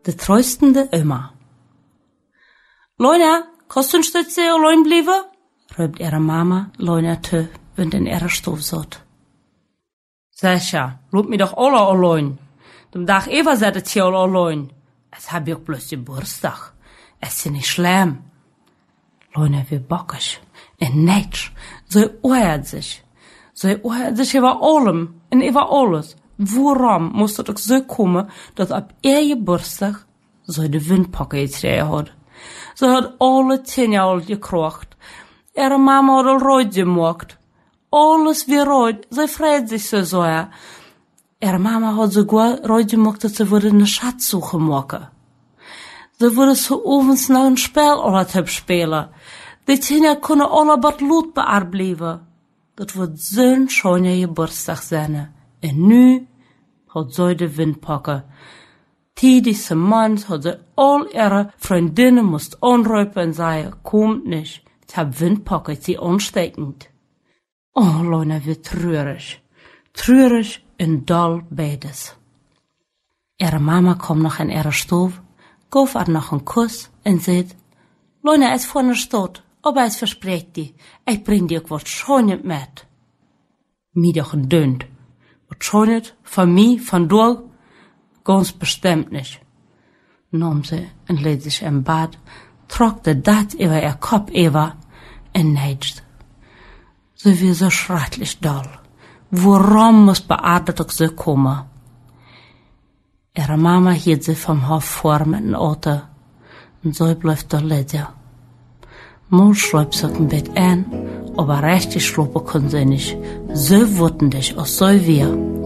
De treustende Oma. Leuna, kannst du ein Stütze allein bleiben? Rübt ihre Mama Leuna zu, wenn in ihrer Stuf satt. Sascha, lob mir doch alle allein. Dem Tag Eva seid es hier allein. Es hab ich bloß Geburtstag. Es ist nicht schlimm. Leuna wie bockig. En netsch. So oert sich. So oert sich über allem und über alles. Warum muss das auch so kommen, dass ab ihr Geburtstag so die Windpacke getreten hat? Sie hat alle 10 Jahre gekrocht. Ihre Mama hat all rot gemacht. Alles wie rot. Sie freut sich so sehr. Ihre Mama hat sogar rot gemacht, dass sie eine Schatzsuche machen. Sie würde so abends noch ein Spiel oder spielen. Die Kinder können alle bad Blut bearbeiten. Das wird so ein schöner Geburtstag sein. Und nu hat sie die Windpacke. Diese Mann hat sie all ihre Freundinnen musst anrufen und sagen, kommt nicht. Ich hab Windpacke, sie ansteckend. Oh, Leute, wie traurig. Traurig und doll beides. Ihre Mama kommt noch in ihre Stube, gab ihr noch einen Kuss und sagt, Leute, es ist von der Stadt, aber es verspricht dir, ich bring dir was Schönes mit. Mir doch ein Dünn. Was Schönes, von mir, von dir, ganz bestimmt nicht. Nahm sie und lädt sich im Bad, trockte das über ihr Kopf über und neigt. Sie wie so schrecklich doll. Warum muss Beatmung so kommen? Ihre Mama hielt sie vom Hof vor mit dem Auto und so bleibt da liegen. Mal schreibt sie im Bett ein, aber richtig schlafen kann sie nicht. So wütend ist, als so wir.